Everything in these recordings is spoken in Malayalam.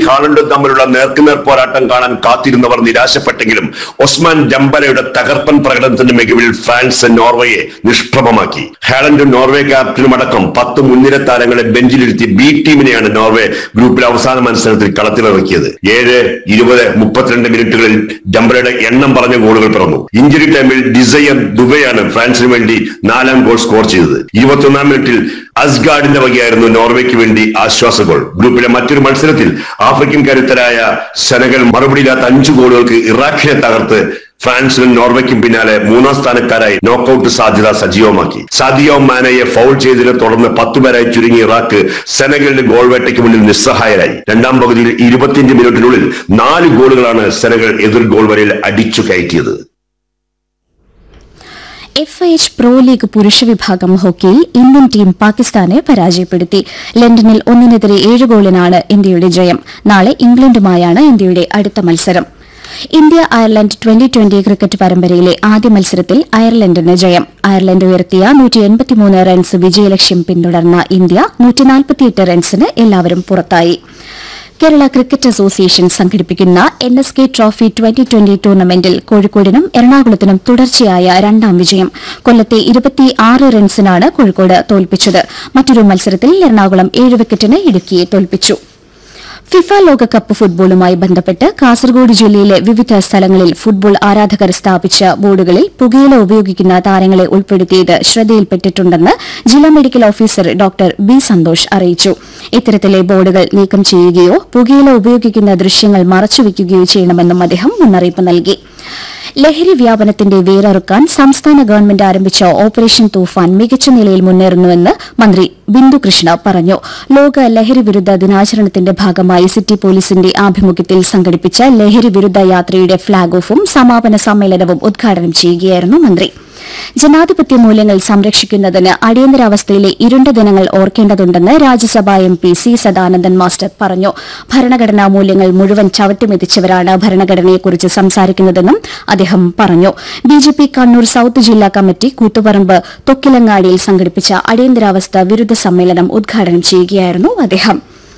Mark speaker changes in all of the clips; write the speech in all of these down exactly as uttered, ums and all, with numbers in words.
Speaker 1: എർലിംഗ് ഹാലണ്ടും തമ്മിലുള്ള നേർക്കുനേർ പോരാട്ടം കാണാൻ കാത്തിരുന്നവർ നിരാശപ്പെട്ടെങ്കിലും ഒസ്മാൻ ഡംബലയുടെ തകർപ്പൻ പ്രകടനത്തിന്റെ മികവിൽ ഫ്രാൻസ് നോർവേയെ നിഷ്പ്രഭമാക്കി. ഹാലണ്ടും നോർവേ ക്യാപ്റ്റനും അടക്കം പത്ത് മുൻനിര താരങ്ങളെ ബെഞ്ചിലിരുത്തി ബി ടീമിനെയാണ് നോർവേ ഗ്രൂപ്പിലെ അവസാന മത്സരത്തിൽ കളത്തിലിറക്കിയത്. ഏഴ് ഇരുപത് മുപ്പത്തിരണ്ട് മിനിറ്റുകളിൽ ഡംബലയുടെ എണ്ണം പറഞ്ഞ ഗോളുകൾ പിറന്നു. ഇഞ്ചുറി ടൈമിൽ ഡിസയർ ദുബെയാണ് ഫ്രാൻസിന് വേണ്ടി നാലാം ഗോൾ സ്കോർ ചെയ്തത്. ഇരുപത്തിയൊന്നാം മിനിറ്റിൽ അസ്ഗാർഡിന്റെ വകയായിരുന്നു നോർവേക്ക് വേണ്ടി ആശ്വാസ ഗോൾ. ഗ്രൂപ്പിലെ മറ്റൊരു മത്സരത്തിൽ ആഫ്രിക്കൻ കരുത്തരായ സെനഗൽ മറുപടിയില്ലാത്ത അഞ്ചു ഗോളുകൾക്ക് ഇറാഖിനെ തകർത്ത് ഫ്രാൻസിനും നോർവേക്കും പിന്നാലെ മൂന്നാം സ്ഥാനക്കാരായി നോക്കൌട്ട് സാധ്യത സജീവമാക്കി. സാദിയോ മാനയെ ഫൗൾ ചെയ്തതിനെ തുടർന്ന് പത്തുപേരായി ചുരുങ്ങിയ ഇറാഖ് സെനഗലിന്റെ ഗോൾ വേട്ടയ്ക്ക് മുന്നിൽ നിസ്സഹായരായി. രണ്ടാം പകുതിയിൽ ഇരുപത്തിയഞ്ച് മിനിറ്റിനുള്ളിൽ നാല് ഗോളുകളാണ് സെനഗൽ എതിർ ഗോൾ വരയിൽ അടിച്ചു കയറ്റിയത്.
Speaker 2: F I H pro league പുരുഷ വിഭാഗം ഹോക്കിയിൽ ഇന്ത്യൻ ടീം പാകിസ്ഥാനെ പരാജയപ്പെടുത്തി. ലണ്ടനിൽ ഒന്നിനെതിരെ ഏഴ് ഗോളിനാണ് ഇന്ത്യയുടെ ജയം. നാളെ ഇംഗ്ലണ്ടുമായാണ് ഇന്ത്യയുടെ അടുത്ത മത്സരം. India Ireland twenty twenty cricket പരമ്പരയിലെ ആദ്യ മത്സരത്തിൽ അയർലൻഡിന് ജയം. അയർലൻഡ് ഉയർത്തിയ നൂറ്റി എൺപത്തിമൂന്ന് റൺസ് വിജയലക്ഷ്യം പിന്തുടർന്ന ഇന്ത്യ നൂറ്റിനാൽപ്പത്തിയെട്ട് റൺസിന് എല്ലാവരും പുറത്തായി. കേരള ക്രിക്കറ്റ് അസോസിയേഷൻ സംഘടിപ്പിക്കുന്ന N S K trophy twenty twenty ടൂർണമെന്റിൽ കോഴിക്കോടിനും എറണാകുളത്തിനും തുടർച്ചയായ രണ്ടാം വിജയം. കൊല്ലത്തെ ഇരുപത്തിയാറ് റൺസിനാണ് കോഴിക്കോട് തോൽപ്പിച്ചത്. മറ്റൊരു മത്സരത്തിൽ എറണാകുളം ഏഴ് വിക്കറ്റിന് ഇടുക്കിയെ തോൽപ്പിച്ചു. ഫിഫ ലോകകപ്പ് ഫുട്ബോളുമായി ബന്ധപ്പെട്ട് കാസർഗോഡ് ജില്ലയിലെ വിവിധ സ്ഥലങ്ങളിൽ ഫുട്ബോൾ ആരാധകർ സ്ഥാപിച്ച ബോർഡുകളിൽ പുകയില ഉപയോഗിക്കുന്ന താരങ്ങളെ ഉൾപ്പെടുത്തിയത് ശ്രദ്ധയിൽപ്പെട്ടിട്ടുണ്ടെന്ന് ജില്ലാ medical officer doctor B Santhosh അറിയിച്ചു. ഇത്തരത്തിലെ ബോർഡുകൾ നീക്കം ചെയ്യുകയോ പുകയില ഉപയോഗിക്കുന്ന ദൃശ്യങ്ങൾ മറച്ചുവെക്കുകയോ ചെയ്യണമെന്നും അദ്ദേഹം മുന്നറിയിപ്പ് നൽകി. ലഹരി വ്യാപനത്തിന്റെ വേരറുക്കാൻ സംസ്ഥാന ഗവൺമെന്റ് ആരംഭിച്ച ഓപ്പറേഷൻ തൂഫാൻ മികച്ച നിലയിൽ മുന്നേറുന്നുവെന്ന് മന്ത്രി ബിന്ദു കൃഷ്ണ പറഞ്ഞു. ലോക ലഹരി വിരുദ്ധ ദിനാചരണത്തിന്റെ ഭാഗമായി സിറ്റി പോലീസിന്റെ ആഭിമുഖ്യത്തിൽ സംഘടിപ്പിച്ച ലഹരി വിരുദ്ധ യാത്രയുടെ ഫ്ളാഗ് ഓഫും സമാപന സമ്മേളനവും ഉദ്ഘാടനം ചെയ്യുകയായിരുന്നു മന്ത്രി. ജനാധിപത്യ മൂല്യങ്ങൾ സംരക്ഷിക്കുന്നതിന് അടിയന്തരാവസ്ഥയിലെ ഇരുണ്ട ദിനങ്ങൾ ഓർക്കേണ്ടതുണ്ടെന്ന് രാജ്യസഭാ M P C Sadanandan master പറഞ്ഞു. ഭരണഘടനാ മൂല്യങ്ങൾ മുഴുവൻ ചവിട്ടിമെതിച്ചവരാണ് ഭരണഘടനയെക്കുറിച്ച് സംസാരിക്കുന്നതെന്നും അദ്ദേഹം പറഞ്ഞു. ബിജെപി കണ്ണൂർ സൌത്ത് ജില്ലാ കമ്മിറ്റി കൂത്തുപറമ്പ് തൊക്കിലങ്ങാടിയിൽ സംഘടിപ്പിച്ച അടിയന്തരാവസ്ഥ വിരുദ്ധ സമ്മേളനം ഉദ്ഘാടനം ചെയ്യുകയായിരുന്നു അദ്ദേഹം.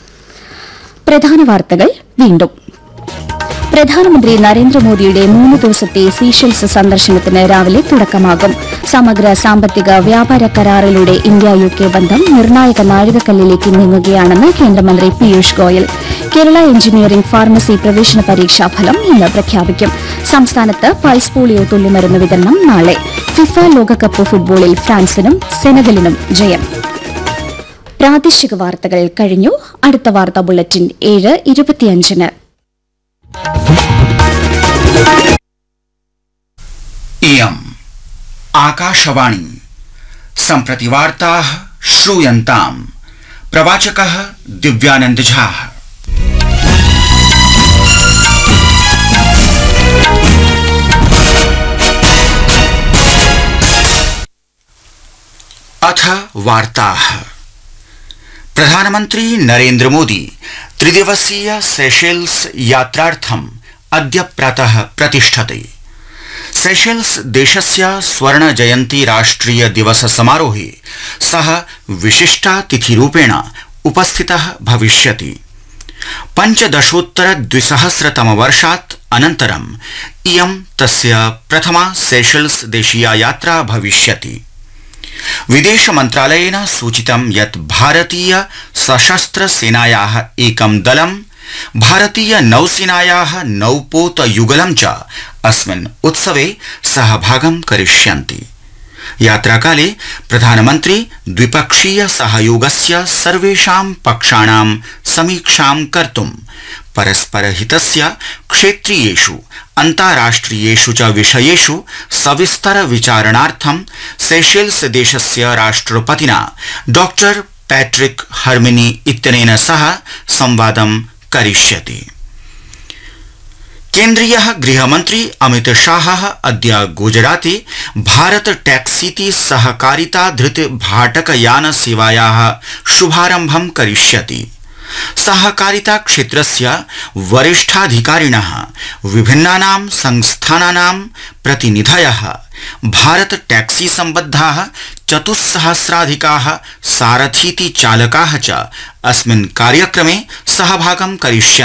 Speaker 2: പ്രധാന വാർത്തകൾ വീണ്ടും. പ്രധാനമന്ത്രി നരേന്ദ്രമോദിയുടെ മൂന്ന് ദിവസത്തെ സീഷെൽസ് സന്ദർശനത്തിന് രാവിലെ തുടക്കമാകും. സമഗ്ര സാമ്പത്തിക വ്യാപാര കരാറിലൂടെ ഇന്ത്യ യു കെ ബന്ധം നിർണായക നാഴികക്കല്ലിലേക്ക് നീങ്ങുകയാണെന്ന് കേന്ദ്രമന്ത്രി പീയൂഷ് ഗോയൽ. കേരള എഞ്ചിനീയറിംഗ് ഫാർമസി പ്രവേശന പരീക്ഷാഫലം ഇന്ന് പ്രഖ്യാപിക്കും. സംസ്ഥാനത്ത് പൾസ് പോളിയോ തുള്ളിമരുന്ന് വിതരണം നാളെ. ഫിഫ ലോകകപ്പ് ഫുട്ബോളിൽ ഫ്രാൻസിനും സെനഗലിനും ജയം. പ്രാദേശിക വാർത്തകൾ കഴിഞ്ഞു. അടുത്ത വാർത്താ ബുള്ളറ്റിൻ ഏഴ് ഇരുപത്തിയഞ്ചിന്.
Speaker 3: इयम् आकाशवाणी सम्प्रति वार्ताः श्रूयन्ताम्. प्रवाचकः दिव्यानंद झा. अथ वार्ताः. प्रधानमन्त्री नरेन्द्र मोदी त्रिदिवसीय सेशेल्स यात्रार्थम् अद्य प्रातः प्रतिष्ठते. सेशेल्स देशस्य स्वर्ण जयन्ती राष्ट्रिय दिवस समारोहे सः विशिष्टातिथिरूपेण उपस्थितः भविष्यति. पञ्चदशोत्तर द्विसहस्रतमवर्षात् अनन्तरम् इयं तस्य प्रथमा सेशेल्स देशीया यात्रा भविष्यति. विदेश मन्त्रालयेन सूचितं यत् भारतीय सशस्त्र सेनायाः एकं दलं भारतीय नौसेनायाः नौपोत युगलं च अस्मिन् उत्सवे सहभागं करिष्यन्ति. यात्राकाले प्रधानमन्त्री द्विपक्षीय सहयोगस्य सर्वेषां पक्षाणां समीक्षां कर्तुं परस्परहितस्य क्षेत्रीयेषु अन्ताराष्ट्रियेषु च विषयेषु सविस्तर विचारणार्थं सेशेल्स देशस्य राष्ट्रपतिना डॉक्टर पैट्रिक हर्मिनी इत्यनेन सह संवादं करिष्यति. केन्द्रीयः गृहमन्त्री अमित शाहः अद्य गुजराते भारत टैक्सीति सहकारिता धृत भाटकयान सेवायाः शुभारम्भं करिष्यति. सहकारिता क्षेत्रस्य वरिष्ठाधिकारिणः विभिन्नानां संस्थानानां प्रतिनिधयः भारत टैक्सी सम्बद्धाः चतुस्सहस्राधिकाः सारथीति चालकाः च अस्मिन् कार्यक्रमे सहभागं करिष्यन्ति.